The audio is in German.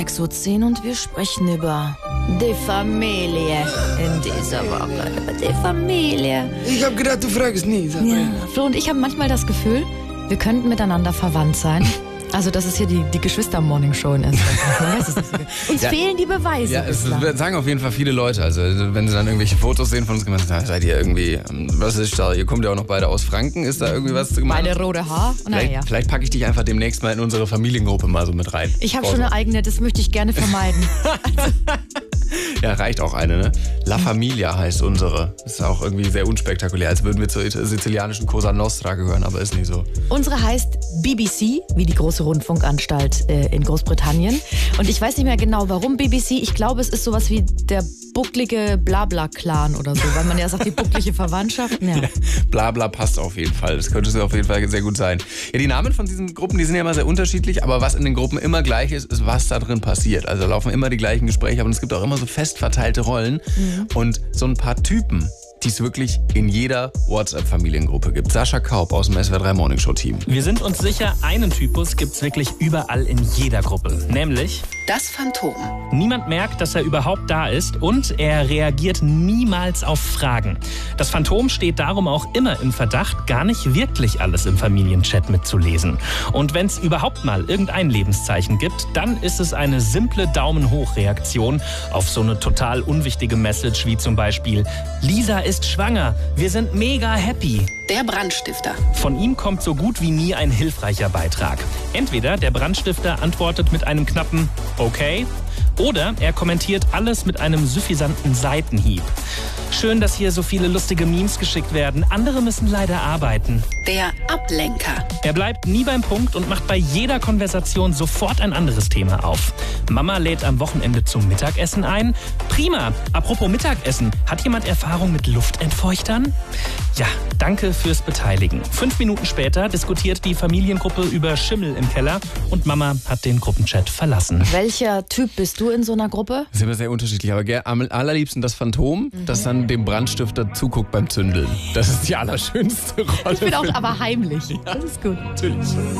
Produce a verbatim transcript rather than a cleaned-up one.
sechs Uhr zehn und wir sprechen über die Familie in dieser Woche. Über die Familie. Ich hab gedacht, du fragst nie. Sag Ja, mal. Flo und ich haben manchmal das Gefühl, wir könnten miteinander verwandt sein. Also das ist hier die, die Geschwister-Morning-Show in Österreich. Man weiß es nicht so genau. Uns Ja. fehlen die Beweise. Ja, es bislang. sagen auf jeden Fall viele Leute. Also wenn sie dann irgendwelche Fotos sehen von uns, gemeint, seid ihr irgendwie, ähm, was ist da? Ihr kommt ja auch noch beide aus Franken. Ist da irgendwie was zu gemeint? Beide rote Haar. Vielleicht, Naja. vielleicht packe ich dich einfach demnächst mal in unsere Familiengruppe mal so mit rein. Ich habe Oh, schon eine eigene, das möchte ich gerne vermeiden. Ja, reicht auch eine, ne? La Familia heißt unsere. Ist auch irgendwie sehr unspektakulär, als würden wir zur sizilianischen Cosa Nostra gehören, aber ist nicht so. Unsere heißt B B C, wie die große Rundfunkanstalt äh, in Großbritannien. Und ich weiß nicht mehr genau, warum B B C. Ich glaube, es ist sowas wie der bucklige Blabla-Clan oder so, weil man ja sagt, die bucklige Verwandtschaft. Ja. Blabla passt auf jeden Fall. Das könnte es auf jeden Fall sehr gut sein. Ja, die Namen von diesen Gruppen, die sind ja immer sehr unterschiedlich, aber was in den Gruppen immer gleich ist, ist, was da drin passiert. Also laufen immer die gleichen Gespräche, aber es gibt auch immer so fest verteilte Rollen Mhm. und so ein paar Typen, die es wirklich in jeder WhatsApp-Familiengruppe gibt. Sascha Kaup aus dem S W R drei Morning Show Team. Wir sind uns sicher, einen Typus gibt's wirklich überall in jeder Gruppe. Nämlich, Das Phantom. niemand merkt, dass er überhaupt da ist und er reagiert niemals auf Fragen. Das Phantom steht darum auch immer im Verdacht, gar nicht wirklich alles im Familienchat mitzulesen. Und wenn es überhaupt mal irgendein Lebenszeichen gibt, dann ist es eine simple Daumen-hoch-Reaktion auf so eine total unwichtige Message wie zum Beispiel Lisa ist schwanger, wir sind mega happy. Der Brandstifter. Von ihm kommt so gut wie nie ein hilfreicher Beitrag. Entweder der Brandstifter antwortet mit einem knappen Okay oder er kommentiert alles mit einem suffisanten Seitenhieb. Schön, dass hier so viele lustige Memes geschickt werden. Andere müssen leider arbeiten. Der Ablenker. Er bleibt nie beim Punkt und macht bei jeder Konversation sofort ein anderes Thema auf. Mama lädt am Wochenende zum Mittagessen ein. Prima. Apropos Mittagessen. Hat jemand Erfahrung mit Luftentfeuchtern? Ja, danke fürs Beteiligen. Fünf Minuten später diskutiert die Familiengruppe über Schimmel im Keller und Mama hat den Gruppenchat verlassen. Welcher Typ bist du in so einer Gruppe? Das ist immer sehr unterschiedlich, aber ger- am allerliebsten das Phantom, das dann dem Brandstifter zuguckt beim Zündeln. Das ist die allerschönste Rolle. Ich bin auch aber heimlich. Das ist gut. Natürlich.